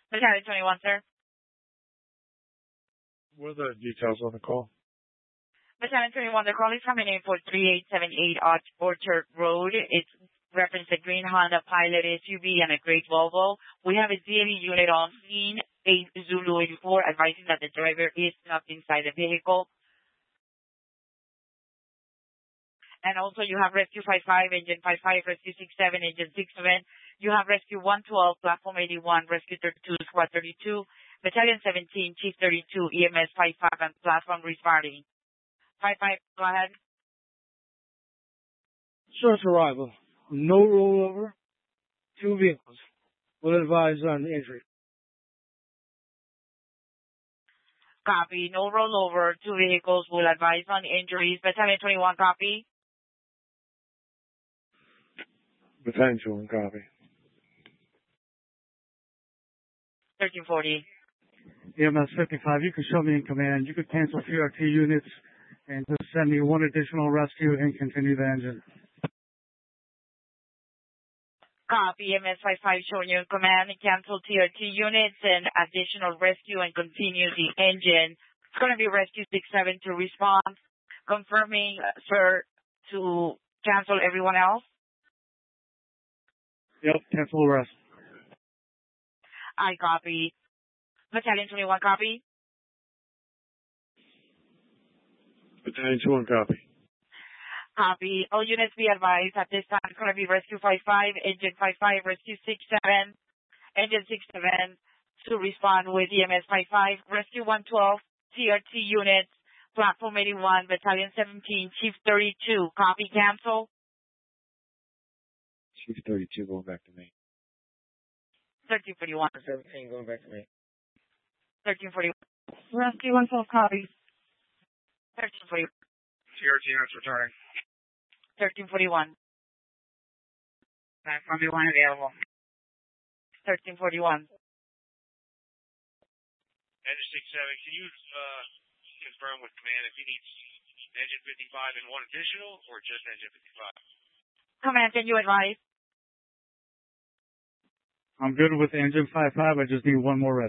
Battalion 21, sir. What are the details on the call? Battalion 21, the call is coming in for 3878 Orchard Road. It's reference a green Honda Pilot SUV and a great Volvo. We have a DLE unit on scene, 8 Zulu 84, advising that the driver is not inside the vehicle. And also you have Rescue 55, Engine 55, Rescue 67, Engine 67. You have Rescue 112, Platform 81, Rescue 32, Squad 32, Battalion 17, Chief 32, EMS 55, and Platform responding. 55, go ahead. Source arrival. No rollover. 2 vehicles. Will advise on injury. Copy. No rollover. 2 vehicles. Will advise on injuries. Battalion 21, copy. Battalion 21, copy. 1340. EMS 55, you can show me in command. You could cancel PRT units and just send me 1 additional rescue and continue the engine. Copy. EMS 55 showing you in command. Cancel TRT units and additional rescue and continue the engine. It's going to be Rescue 67 to respond. Confirming, sir, to cancel everyone else? Yep, cancel arrest. I copy. Battalion 21, copy. Battalion 21, copy. Copy. All units be advised at this time it's going to be Rescue 55, Engine 55, Rescue 67, Engine 67 to respond with EMS 55, Rescue 112, TRT units, Platform 81, Battalion 17, Chief 32. Copy, cancel. Chief 32 going back to me. 1341. 17 going back to me. 1341. Rescue 112, copy. 1341. TRT units returning. 1341. Platform 81 available. 1341. Engine 67, can you confirm with command if he needs engine 55 and 1 additional or just engine 55? Command, can you advise? I'm good with engine 55. I just need 1 more rescue.